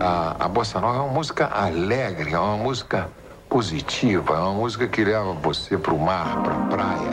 A bossa nova é uma música alegre, é uma música positiva, é uma música que leva você para o mar, para a praia.